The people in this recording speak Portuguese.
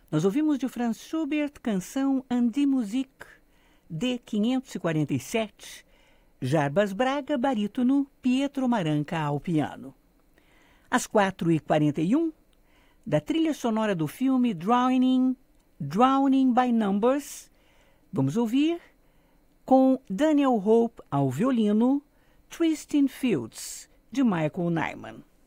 Nós ouvimos de Franz Schubert, canção An die Musik, de 547, Jarbas Braga, barítono, Pietro Maranca ao piano. Às 4h41, da trilha sonora do filme Drowning by Numbers, vamos ouvir, com Daniel Hope ao violino, Twisting Fields, de Michael Nyman.